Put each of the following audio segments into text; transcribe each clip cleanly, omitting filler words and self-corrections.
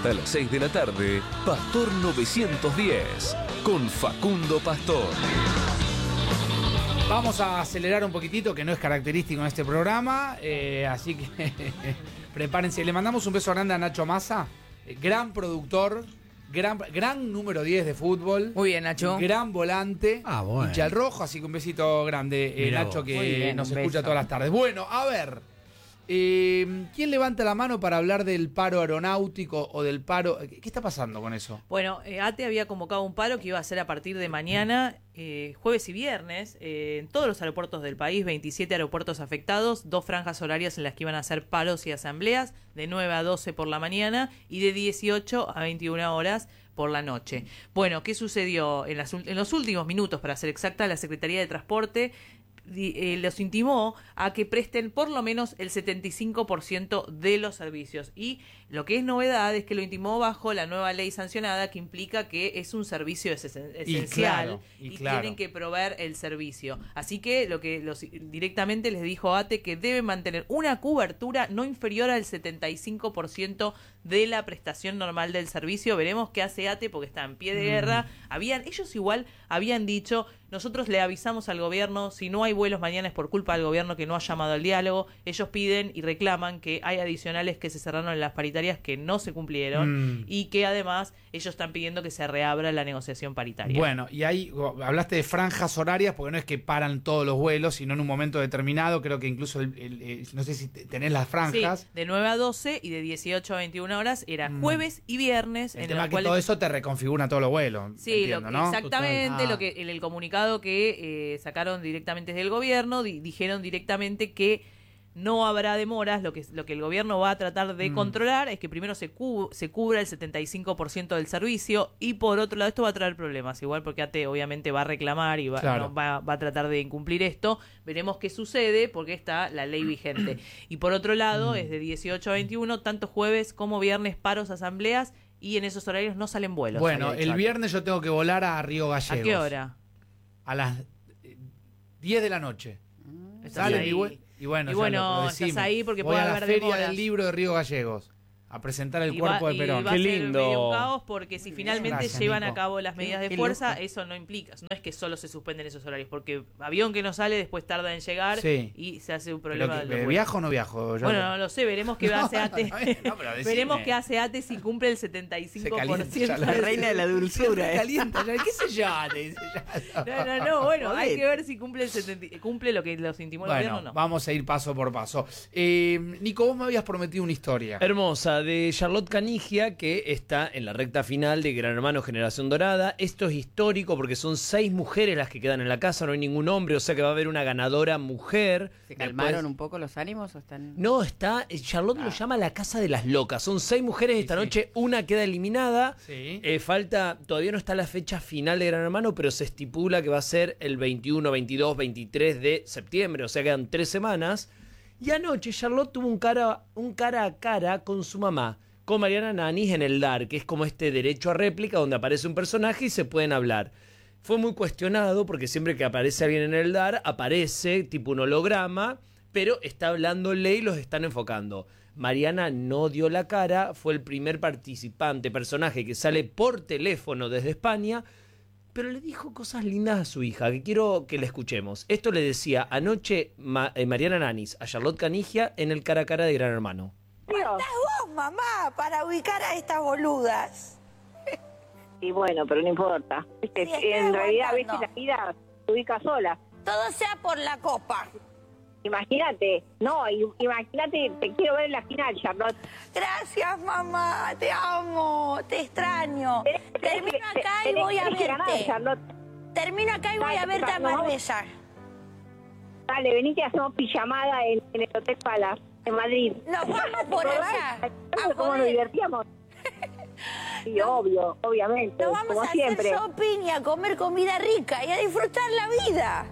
Hasta las 6 de la tarde, Pastor 910, con Facundo Pastor. Vamos a acelerar un poquitito, que no es característico en este programa, así que prepárense. Le mandamos un beso grande a Nacho Massa, gran productor, gran número 10 de fútbol. Muy bien, Nacho. Gran volante, bueno. hincha al rojo, así que un besito grande, Nacho, Muy que bien, nos un escucha beso. todas las tardes. Bueno, a ver, ¿quién levanta la mano para hablar del paro aeronáutico o del paro? ¿Qué está pasando con eso? Bueno, ATE había convocado un paro que iba a ser a partir de mañana, jueves y viernes, en todos los aeropuertos del país, 27 aeropuertos afectados, 2 franjas horarias en las que iban a hacer paros y asambleas, de 9 a 12 por la mañana y de 18 a 21 horas por la noche. Bueno, ¿qué sucedió? En los últimos minutos, para ser exacta, la Secretaría de Transporte los intimó a que presten por lo menos el 75% de los servicios, y lo que es novedad es que lo intimó bajo la nueva ley sancionada, que implica que es un servicio esencial y tienen que proveer el servicio. Así que directamente les dijo ATE que deben mantener una cobertura no inferior al 75% de la prestación normal del servicio. Veremos qué hace ATE, porque está en pie de guerra. Ellos igual habían dicho: nosotros le avisamos al gobierno, si no hay vuelos mañana es por culpa del gobierno que no ha llamado al diálogo. Ellos piden y reclaman que hay adicionales que se cerraron en las paritarias que no se cumplieron, y que además ellos están pidiendo que se reabra la negociación paritaria. Bueno, y ahí hablaste de franjas horarias, porque no es que paran todos los vuelos, sino en un momento determinado. Creo que incluso, no sé si tenés las franjas. Sí, de 9 a 12 y de 18 a 21 horas era jueves y viernes. El tema es que todo eso te reconfigura todos los vuelos. Sí, entiendo, ¿no? exactamente. Total. Lo que en el comunicado que sacaron directamente desde el gobierno, dijeron directamente que no habrá demoras. Lo que el gobierno va a tratar de controlar es que primero se cubra el 75% del servicio, y por otro lado, esto va a traer problemas, igual, porque ATE obviamente va a reclamar y Claro. va a tratar de incumplir esto. Veremos qué sucede, porque está la ley vigente. Y por otro lado, es de 18 a 21, tanto jueves como viernes, paros, asambleas, y en esos horarios no salen vuelos. Bueno, el viernes yo tengo que volar a Río Gallegos. ¿A qué hora? A las 10 de la noche. Estás Sale ahí. y bueno, Y ya bueno, lo decime. estás ahí porque voy puede a la haber feria demoras. del libro de Río Gallegos a presentar el cuerpo de Perón. Va Qué a ser lindo. medio un caos, porque si finalmente Gracias, llevan Nico. a cabo las medidas de Qué fuerza, lujo. eso no implica, no es que solo se suspenden esos horarios, porque avión que no sale después tarda en llegar, Sí. y se hace un Pero problema de los vuelos. ¿Viajo o no viajo? Yo- Bueno, no lo sé, veremos qué hace ATE. está bien, no, pero decime. Veremos qué hace ATE si cumple el Se 75%. calienta ya La reina de la dulzura, Se calienta ya. ¿Qué sé yo? Te dice ya. No, bueno, hay Joder. que ver si cumple lo que los intimó el Bueno, gobierno o no. vamos a ir paso por paso. Nico, vos me habías prometido una historia. Hermosa, de Charlotte Canigia, que está en la recta final de Gran Hermano Generación Dorada. Esto es histórico porque son 6 mujeres las que quedan en la casa, no hay ningún hombre, o sea que va a haber una ganadora mujer. ¿Se calmaron Después- un poco los ánimos o están...? No, Charlotte lo llama la casa de las locas. Son 6 mujeres esta sí. noche, una queda eliminada. Sí. Todavía no está la fecha final de Gran Hermano, pero se estipula que va a ser el 21, 22, 23 de septiembre, o sea quedan 3 semanas. Y anoche Charlotte tuvo un cara a cara con su mamá, con Mariana Nanis, en el DAR, que es como este derecho a réplica donde aparece un personaje y se pueden hablar. Fue muy cuestionado porque siempre que aparece alguien en el DAR, aparece tipo un holograma, pero está hablándole y los están enfocando. Mariana no dio la cara, fue el primer personaje que sale por teléfono desde España, pero le dijo cosas lindas a su hija, que quiero que le escuchemos. Esto le decía anoche Mariana Nanis a Charlotte Canigia en el cara a cara de Gran Hermano. Estás vos, mamá, para ubicar a estas boludas. Y bueno, pero no importa. ¿Viste? Sí, estoy En realidad, a veces aguantando. la vida se ubica sola. Todo sea por la copa. Imagínate, imagínate, te quiero ver en la final, Charlotte. Gracias, mamá, te amo, te extraño. Termino acá y voy a Tenés que ganar, verte. Charlotte. Termino acá y voy a verte a Marbella. Dale, venite a hacer pijamada en el Hotel Palace, en Madrid. Nos vamos por allá. A ¿Cómo nos joder. divertíamos? Sí, obviamente, Nos vamos como a siempre. hacer shopping y a comer comida rica y a disfrutar la vida.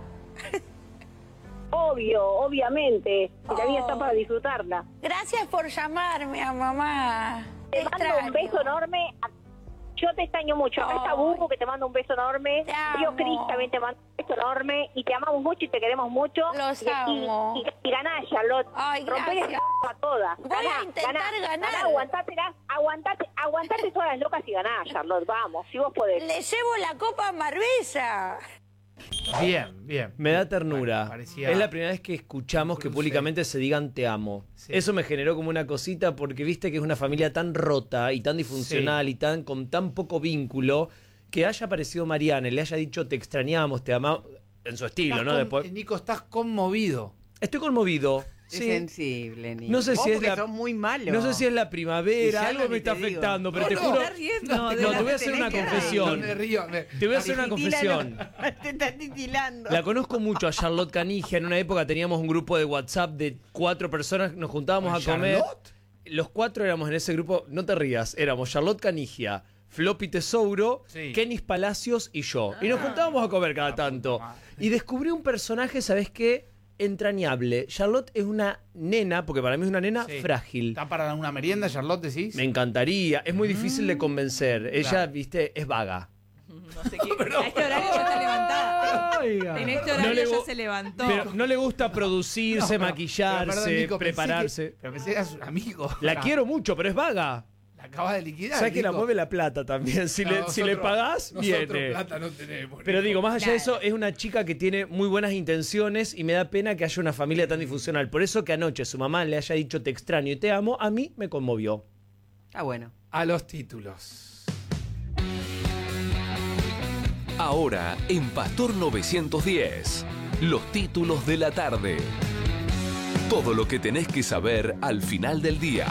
Obviamente. Y la vida está para disfrutarla. Gracias por llamarme a mamá. Te mando un beso enorme. Yo te extraño mucho. Acá está Bubu, que te mando un beso enorme. Te amo. Yo, Cris, también te mando un beso enorme. Y te amamos mucho y te queremos mucho. Los Y- amo. Y ganá, Charlotte. Ay, Romper gracias. a todas. Voy a intentar ganar. Aguantátela, aguantate todas las locas y ganá, Charlotte, vamos, si vos podés. Le llevo la copa a Marbella. Bien. Me da ternura. Bueno, parecía es la primera vez que escuchamos que cruce. públicamente se digan te amo. Sí. Eso me generó como una cosita porque viste que es una familia tan rota y tan disfuncional y con tan poco vínculo que haya aparecido Mariana y le haya dicho te extrañamos, te amamos, en su estilo, ¿no? Después... Nico, estás conmovido. Estoy conmovido. Es Sí. sensible, Nico. No sé Vos si es porque la- sos muy malo. No sé si es la Y primavera, ya algo no me ni está te digo. afectando, pero No, te no, juro... Está riendo. No, te voy a hacer una confesión. Me río. Te voy a hacer una confesión. Te estás titilando. La conozco mucho a Charlotte Canigia. En una época teníamos un grupo de WhatsApp de 4 personas, nos juntábamos a comer. ¿Charlotte? Los 4 éramos en ese grupo, no te rías, éramos Charlotte Canigia, Floppy Tesouro, Sí. Kenis Palacios y yo. Y nos juntábamos a comer cada tanto. Y descubrí un personaje, ¿sabes qué? Entrañable. Charlotte es una nena, porque para mí es una nena Sí. frágil. ¿Está para una merienda, Charlotte, decís? Me encantaría. Es muy difícil de convencer. Ella, Claro. viste, es vaga. No sé qué. A este horario ya está levantada. En este No horario le ya gu- se levantó. Pero no le gusta producirse, No, maquillarse, pero perdón, Nico, prepararse. Pero pensé que eras un amigo. La quiero mucho, pero es vaga. La acabas de liquidar. ¿Sabes que la Nico. mueve la plata también? Si, No, si le nosotros- pagás, nosotros viene. plata no tenemos. Pero Nico. digo, más allá de Claro. eso, es una chica que tiene muy buenas intenciones y me da pena que haya una familia tan disfuncional. Por eso que anoche su mamá le haya dicho te extraño y te amo, a mí me conmovió. Ah, bueno. A los títulos. Ahora en Pastor 910, los títulos de la tarde. Todo lo que tenés que saber al final del día.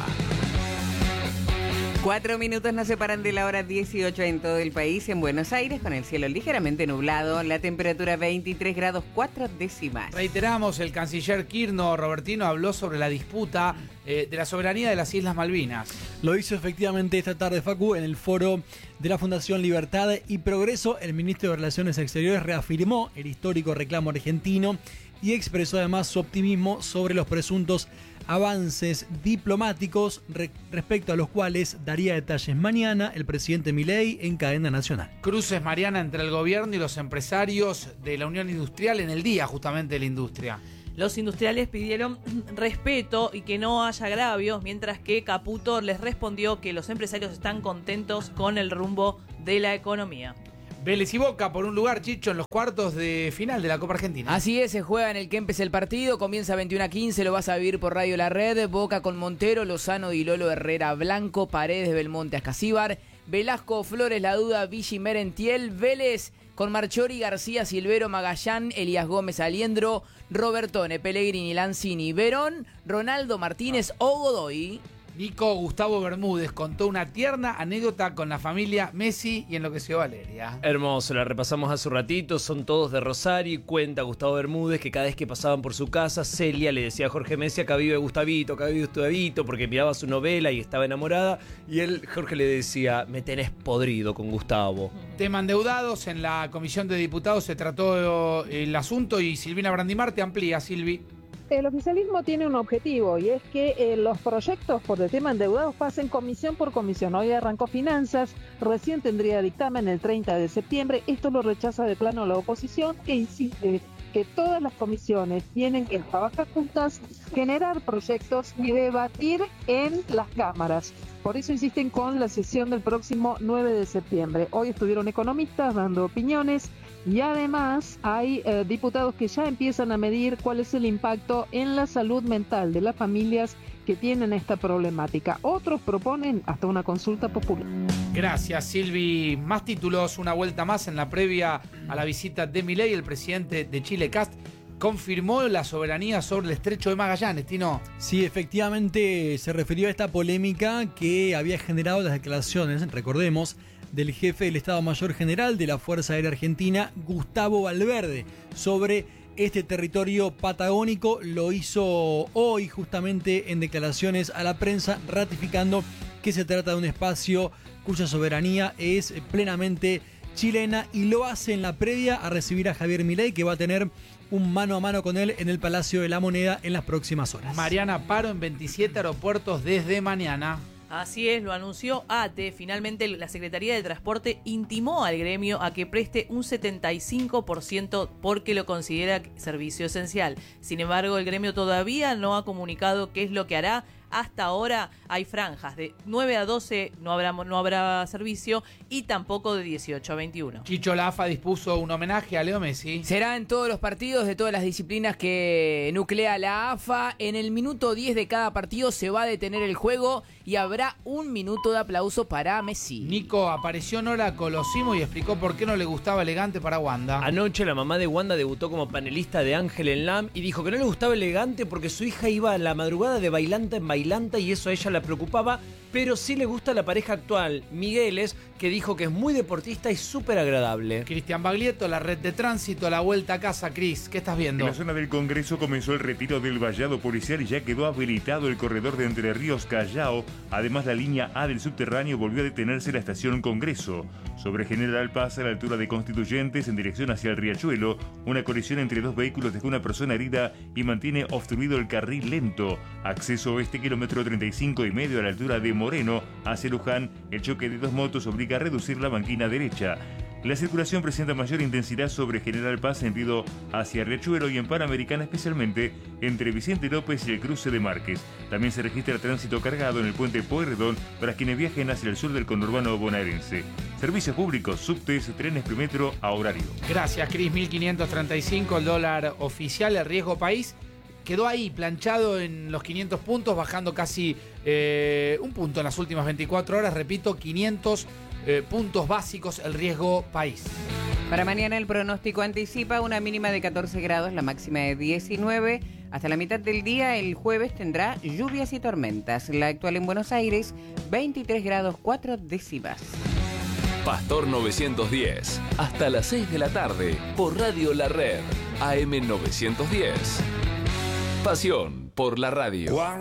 4 minutos nos separan de la hora 18 en todo el país. En Buenos Aires, con el cielo ligeramente nublado, la temperatura 23 grados 4 décimas. Reiteramos, el canciller Quirno Robertino habló sobre la disputa de la soberanía de las Islas Malvinas. Lo hizo efectivamente esta tarde, Facu, en el foro de la Fundación Libertad y Progreso. El ministro de Relaciones Exteriores reafirmó el histórico reclamo argentino y expresó además su optimismo sobre los presuntos avances diplomáticos respecto a los cuales daría detalles mañana el presidente Milei en cadena nacional. Cruces, Mariana, entre el gobierno y los empresarios de la Unión Industrial en el día justamente de la industria. Los industriales pidieron respeto y que no haya agravios, mientras que Caputo les respondió que los empresarios están contentos con el rumbo de la economía. Vélez y Boca por un lugar, Chicho, en los cuartos de final de la Copa Argentina. Así es, se juega en el Kempes el partido, comienza 21:15, lo vas a vivir por Radio La Red, Boca con Montero, Lozano y Lolo Herrera Blanco, Paredes, Belmonte, Ascasíbar, Velasco, Flores, La Duda, Vichy, Merentiel, Vélez con Marchori, García, Silvero, Magallán, Elías Gómez, Aliendro, Robertone, Pellegrini, Lanzini, Verón, Ronaldo Martínez o Godoy. Nico Gustavo Bermúdez contó una tierna anécdota con la familia Messi y enloqueció Valeria. Hermoso, la repasamos hace un ratito, son todos de Rosario y cuenta Gustavo Bermúdez que cada vez que pasaban por su casa, Celia le decía a Jorge Messi, acá vive Gustavito, porque miraba su novela y estaba enamorada, y Jorge le decía, me tenés podrido con Gustavo. Tema endeudados, en la Comisión de Diputados se trató el asunto y Silvina Brandimar te amplía, Silvi. El oficialismo tiene un objetivo y es que los proyectos por el tema endeudados pasen comisión por comisión. Hoy arrancó finanzas, recién tendría dictamen el 30 de septiembre. Esto lo rechaza de plano la oposición que insiste que todas las comisiones tienen que trabajar juntas, generar proyectos y debatir en las cámaras. Por eso insisten con la sesión del próximo 9 de septiembre. Hoy estuvieron economistas dando opiniones. Y además hay diputados que ya empiezan a medir cuál es el impacto en la salud mental de las familias que tienen esta problemática. Otros proponen hasta una consulta popular. Gracias, Silvi. Más títulos, una vuelta más en la previa a la visita de Milei. El presidente de Chile, Kast, confirmó la soberanía sobre el estrecho de Magallanes, Tino. Sí, efectivamente se refirió a esta polémica que había generado las declaraciones, recordemos, del jefe del Estado Mayor General de la Fuerza Aérea Argentina, Gustavo Valverde, sobre este territorio patagónico. Lo hizo hoy justamente en declaraciones a la prensa, ratificando que se trata de un espacio cuya soberanía es plenamente chilena, y lo hace en la previa a recibir a Javier Milei, que va a tener un mano a mano con él en el Palacio de la Moneda en las próximas horas. Mariana, paro en 27 aeropuertos desde mañana. Así es, lo anunció ATE. Finalmente, la Secretaría de Transporte intimó al gremio a que preste un 75% porque lo considera servicio esencial. Sin embargo, el gremio todavía no ha comunicado qué es lo que hará hasta ahora hay franjas de 9 a 12, no habrá servicio, y tampoco de 18 a 21. Chicho, la AFA dispuso un homenaje a Leo Messi. Será en todos los partidos de todas las disciplinas que nuclea la AFA. En el minuto 10 de cada partido se va a detener el juego y habrá un minuto de aplauso para Messi. Nico, apareció Nora Colosimo y explicó por qué no le gustaba Elegante para Wanda. Anoche la mamá de Wanda debutó como panelista de Ángel en LAM y dijo que no le gustaba Elegante porque su hija iba a la madrugada de bailanta en bailanta y eso a ella la preocupaba, pero sí le gusta la pareja actual, Migueles, que dijo que es muy deportista y súper agradable. Cristian Baglietto, la red de tránsito, la vuelta a casa. Cris, ¿qué estás viendo? En la zona del Congreso comenzó el retiro del vallado policial y ya quedó habilitado el corredor de Entre Ríos Callao. Además, la línea A del subterráneo volvió a detenerse en la estación Congreso. Sobre General Paz, a la altura de Constituyentes, en dirección hacia el Riachuelo, una colisión entre dos vehículos dejó una persona herida y mantiene obstruido el carril lento. Acceso oeste, kilómetro 35,5 a la altura de Moreno, hacia Luján. El choque de dos motos obliga a reducir la banquina derecha. La circulación presenta mayor intensidad sobre General Paz sentido hacia Riachuelo y en Panamericana, especialmente entre Vicente López y el cruce de Márquez. También se registra tránsito cargado en el puente Pueyrredón para quienes viajen hacia el sur del conurbano bonaerense. Servicios públicos, subtes, trenes premetro a horario. Gracias, Cris. 1535 el dólar oficial, el riesgo país. Quedó ahí planchado en los 500 puntos, bajando casi un punto en las últimas 24 horas. Repito, 500 puntos básicos el riesgo país. Para mañana el pronóstico anticipa una mínima de 14 grados, la máxima de 19. Hasta la mitad del día, el jueves, tendrá lluvias y tormentas. La actual en Buenos Aires, 23 grados 4 décimas. Pastor 910, hasta las 6 de la tarde, por Radio La Red, AM 910. Pasión por la radio.